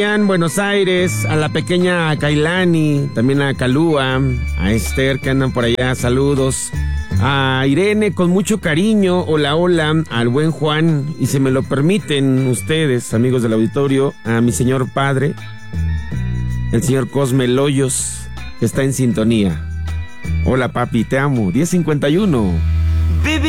En Buenos Aires, a la pequeña Kailani, también a Calúa, a Esther que andan por allá, saludos. A Irene con mucho cariño, hola, hola, al buen Juan, y si me lo permiten ustedes, amigos del auditorio, a mi señor padre, el señor Cosme Loyos, que está en sintonía. Hola papi, te amo, 10:51.